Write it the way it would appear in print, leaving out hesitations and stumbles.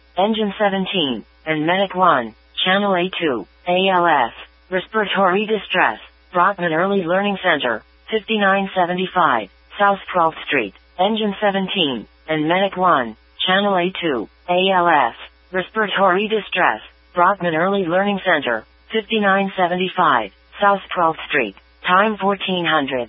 Engine 17, and Medic 1, Channel A2, ALS, Respiratory Distress, Brockman Early Learning Center, 5975, South 12th Street, Engine 17, and Medic 1, Channel A2, ALS, Respiratory Distress, Brockman Early Learning Center, 5975, South 12th Street, time 1400.